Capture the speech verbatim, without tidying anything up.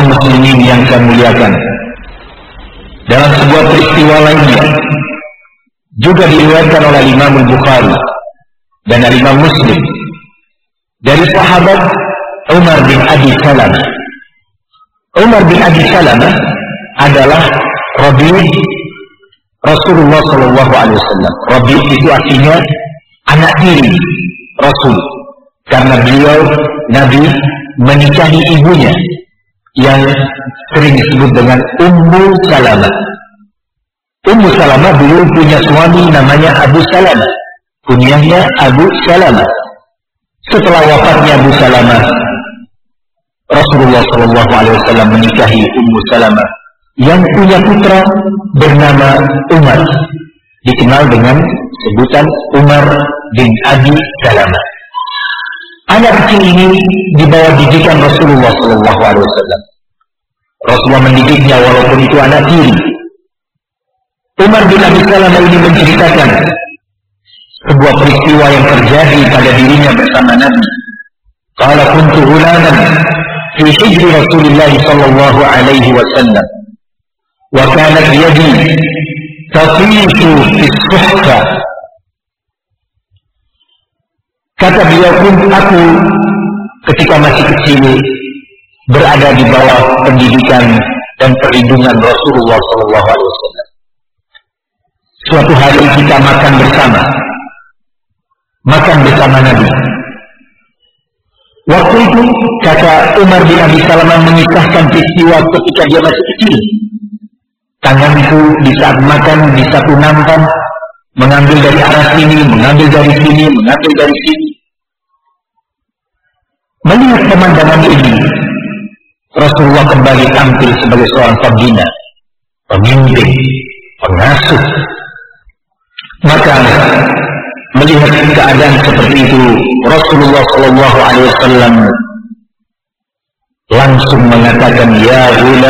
kaum muslimin yang saya muliakan, dalam sebuah peristiwa lainnya juga diriwayatkan oleh Imam Bukhari dan Imam Muslim dari sahabat Umar bin Abi Salamah. Umar bin Abi Salamah adalah Rabi Rasulullah Shallallahu Alaihi Wasallam. Rabi itu artinya anak tiri Rasul, karena beliau Nabi menikahi ibunya yang sering disebut dengan Ummu Salamah. Ummu Salamah dulu punya suami namanya Abu Salamah, kunyahnya Abu Salamah. Setelah wafatnya Abu Salamah, Rasulullah Shallallahu Alaihi Wasallam menikahi Ummu Salamah yang punya putra bernama Umar, dikenal dengan sebutan Umar bin Abi Salamah. Anak kecil ini di bawah didikan Rasulullah Shallallahu Alaihi Wasallam. Rasulullah mendidiknya walaupun itu anak tiri. Umar bin Abi Salamah ini menceritakan sebuah peristiwa yang terjadi pada dirinya bersama Nabi. Qala kuntu ghulaman fi hijri Rasulillah sallallahu alaihi wasallam wa kanat yadi tafitu fi suhka. Kata beliau, pun aku ketika masih kecil berada di bawah pendidikan dan perlindungan Rasulullah sallallahu alaihi wasallam. Suatu hari kita makan bersama, makan bersama Nabi. Waktu itu, kata Umar bin Abi Salamah mengisahkan peristiwa ketika dia masih kecil. Tanganku di saat makan di satu nampan, mengambil dari arah sini, mengambil dari sini, mengambil dari sini. Melihat pemandangan ini, Rasulullah kembali tampil sebagai seorang pembina, pemimpin, pengasuh. Maka melihat keadaan seperti itu, Rasulullah Shallallahu Alaihi Wasallam langsung mengatakan, ya ghulam